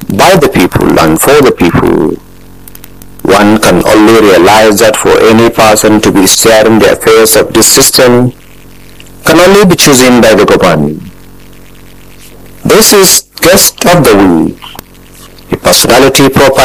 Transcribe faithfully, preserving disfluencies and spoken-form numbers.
by the people and for the people. One can only realize that for any person to be steering the affairs of this system can only be chosen by the governed. This is Guest of the Week, a personality profile